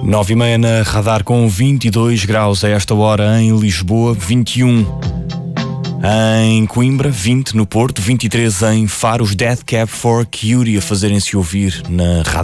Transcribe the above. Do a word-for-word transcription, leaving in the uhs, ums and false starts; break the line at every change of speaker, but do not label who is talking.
nove e meia na Radar com vinte e dois graus a esta hora em Lisboa, vinte e um em Coimbra, vinte no Porto, vinte e três em Faro. Os Dead Cab for Cutie a fazerem-se ouvir na Radar.